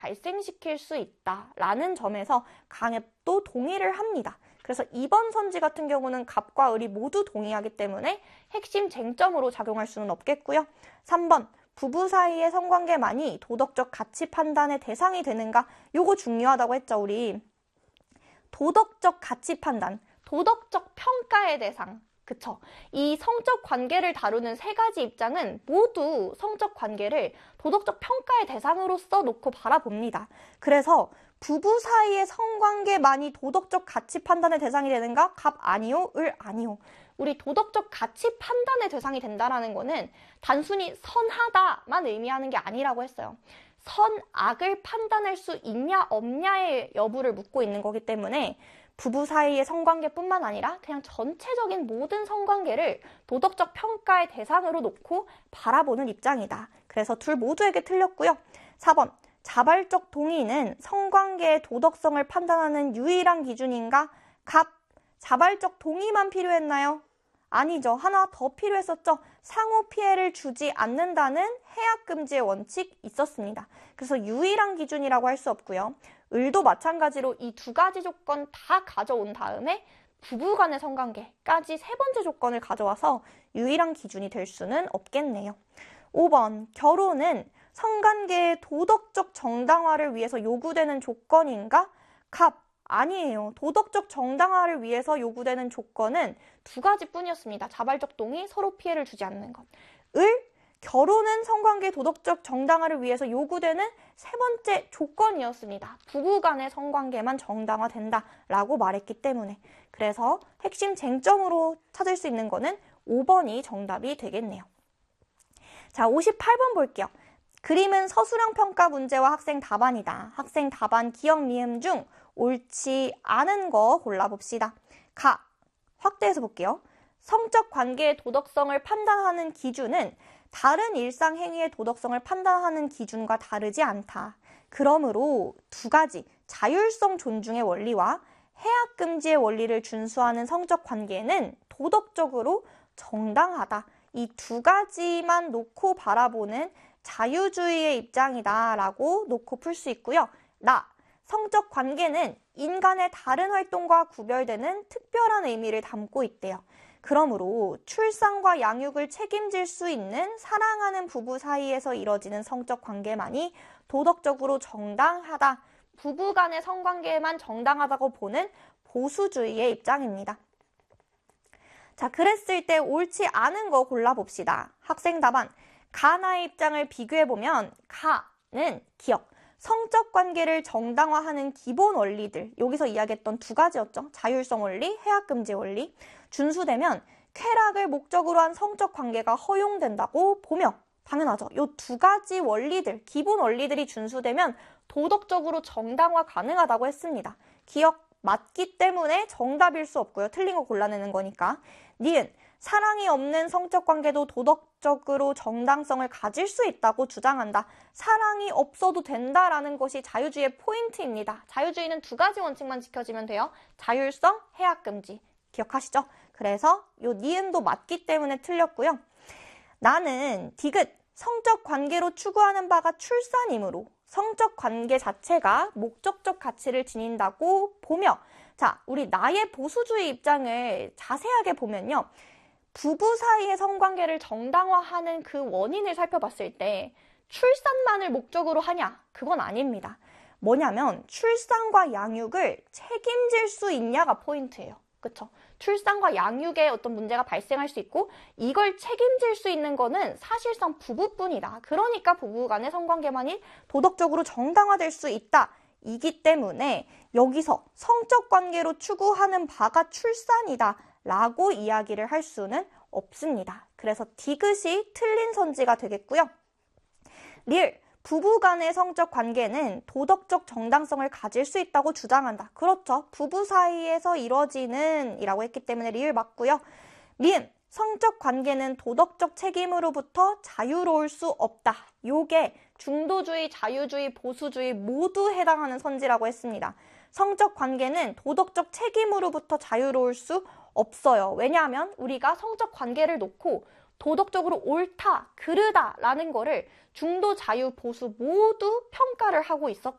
발생시킬 수 있다라는 점에서 강앱도 동의를 합니다. 그래서 2번 선지 같은 경우는 갑과 을이 모두 동의하기 때문에 핵심 쟁점으로 작용할 수는 없겠고요. 3번 부부 사이의 성관계만이 도덕적 가치 판단의 대상이 되는가? 요거 중요하다고 했죠, 우리. 도덕적 가치 판단, 도덕적 평가의 대상. 그쵸? 이 성적 관계를 다루는 세 가지 입장은 모두 성적 관계를 도덕적 평가의 대상으로서 놓고 바라봅니다. 그래서 부부 사이의 성관계만이 도덕적 가치 판단의 대상이 되는가? 갑 아니요, 을 아니요. 우리 도덕적 가치 판단의 대상이 된다는 거는 단순히 선하다만 의미하는 게 아니라고 했어요. 선악을 판단할 수 있냐 없냐의 여부를 묻고 있는 거기 때문에 부부 사이의 성관계뿐만 아니라 그냥 전체적인 모든 성관계를 도덕적 평가의 대상으로 놓고 바라보는 입장이다. 그래서 둘 모두에게 틀렸고요. 4번 자발적 동의는 성관계의 도덕성을 판단하는 유일한 기준인가? 갑, 자발적 동의만 필요했나요? 아니죠. 하나 더 필요했었죠. 상호 피해를 주지 않는다는 해약금지의 원칙 있었습니다. 그래서 유일한 기준이라고 할 수 없고요. 을도 마찬가지로 이 두 가지 조건 다 가져온 다음에 부부간의 성관계까지 세 번째 조건을 가져와서 유일한 기준이 될 수는 없겠네요. 5번 결혼은 성관계의 도덕적 정당화를 위해서 요구되는 조건인가? 갑, 아니에요. 도덕적 정당화를 위해서 요구되는 조건은 두 가지뿐이었습니다. 자발적 동의, 서로 피해를 주지 않는 것. 을, 결혼은 성관계의 도덕적 정당화를 위해서 요구되는 세 번째 조건이었습니다. 부부 간의 성관계만 정당화된다라고 말했기 때문에. 그래서 핵심 쟁점으로 찾을 수 있는 거는 5번이 정답이 되겠네요. 자, 58번 볼게요. 그림은 서술형 평가 문제와 학생 답안이다. 학생 답안 기억 미음 중 옳지 않은 거 골라봅시다. 가, 확대해서 볼게요. 성적 관계의 도덕성을 판단하는 기준은 다른 일상 행위의 도덕성을 판단하는 기준과 다르지 않다. 그러므로 두 가지, 자율성 존중의 원리와 해악금지의 원리를 준수하는 성적 관계는 도덕적으로 정당하다. 이 두 가지만 놓고 바라보는 자유주의의 입장이다 라고 놓고 풀 수 있고요. 성적 관계는 인간의 다른 활동과 구별되는 특별한 의미를 담고 있대요. 그러므로 출산과 양육을 책임질 수 있는 사랑하는 부부 사이에서 이뤄지는 성적 관계만이 도덕적으로 정당하다. 부부 간의 성관계만 정당하다고 보는 보수주의의 입장입니다. 자, 그랬을 때 옳지 않은 거 골라봅시다. 학생 답안. 가나의 입장을 비교해보면 가는 기억, 성적 관계를 정당화하는 기본 원리들, 여기서 이야기했던 두 가지였죠. 자율성 원리, 해악금지 원리. 준수되면 쾌락을 목적으로 한 성적 관계가 허용된다고 보며 당연하죠. 이 두 가지 원리들, 기본 원리들이 준수되면 도덕적으로 정당화 가능하다고 했습니다. 기억 맞기 때문에 정답일 수 없고요. 틀린 거 골라내는 거니까. 니은 사랑이 없는 성적 관계도 도덕적으로 정당성을 가질 수 있다고 주장한다. 사랑이 없어도 된다라는 것이 자유주의의 포인트입니다. 자유주의는 두 가지 원칙만 지켜지면 돼요. 자율성, 해악금지. 기억하시죠? 그래서 요 니은도 맞기 때문에 틀렸고요. 나는 디귿 성적 관계로 추구하는 바가 출산이므로 성적 관계 자체가 목적적 가치를 지닌다고 보며 자, 우리 나의 보수주의 입장을 자세하게 보면요. 부부 사이의 성관계를 정당화하는 그 원인을 살펴봤을 때 출산만을 목적으로 하냐? 그건 아닙니다. 뭐냐면 출산과 양육을 책임질 수 있냐가 포인트예요. 그쵸? 출산과 양육에 어떤 문제가 발생할 수 있고 이걸 책임질 수 있는 거는 사실상 부부뿐이다. 그러니까 부부 간의 성관계만이 도덕적으로 정당화될 수 있다. 이기 때문에 여기서 성적 관계로 추구하는 바가 출산이다 라고 이야기를 할 수는 없습니다. 그래서 디귿이 틀린 선지가 되겠고요. 리을 부부 간의 성적 관계는 도덕적 정당성을 가질 수 있다고 주장한다. 그렇죠. 부부 사이에서 이루어지는 이라고 했기 때문에 리을 맞고요. 미음 성적 관계는 도덕적 책임으로부터 자유로울 수 없다. 요게 중도주의, 자유주의, 보수주의 모두 해당하는 선지라고 했습니다. 성적 관계는 도덕적 책임으로부터 자유로울 수 없어요. 왜냐하면 우리가 성적 관계를 놓고 도덕적으로 옳다, 그르다라는 거를 중도, 자유, 보수 모두 평가를 하고